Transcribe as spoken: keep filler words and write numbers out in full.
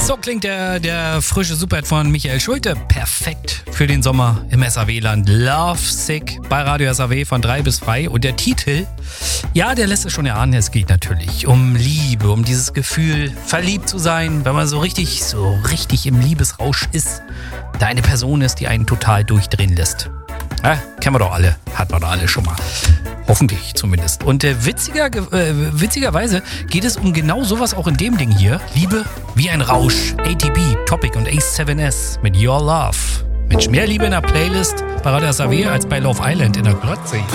So klingt der, der frische Superhit von Michael Schulte. Perfekt für den Sommer im S A W-Land. Love Sick bei Radio S A W von drei bis frei. Und der Titel, ja, der lässt es schon erahnen. Es geht natürlich um Liebe, um dieses Gefühl, verliebt zu sein, wenn man so richtig, so richtig im Liebesrausch ist. Da eine Person ist, die einen total durchdrehen lässt. Ja, kennen wir doch alle, hat man doch alle schon mal. Hoffentlich zumindest. Und äh, witziger, äh, witzigerweise geht es um genau sowas auch in dem Ding hier. Liebe wie ein Rausch. A T B, Topic und Ace seven S mit Your Love. Mensch, mehr Liebe in der Playlist bei Radio S A W als bei Love Island in der Glotze.